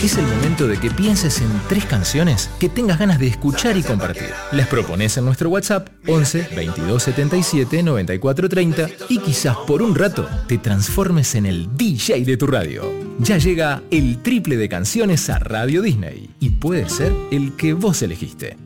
Es el momento de que pienses en 3 canciones que tengas ganas de escuchar y compartir. Las propones en nuestro WhatsApp 11 22 77 94 30 y quizás por un rato te transformes en el DJ de tu radio. Ya llega el triple de canciones a Radio Disney y puede ser el que vos elegiste.